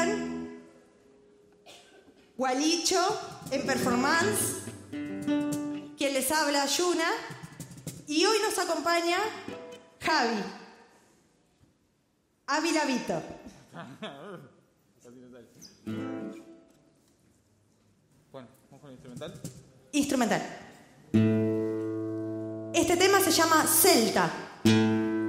Rubén, Gualicho en performance, quien les habla, Yuna, y hoy nos acompaña Javi Ávila Vito. Bueno, vamos con el instrumental. Instrumental. Este tema se llama Celta.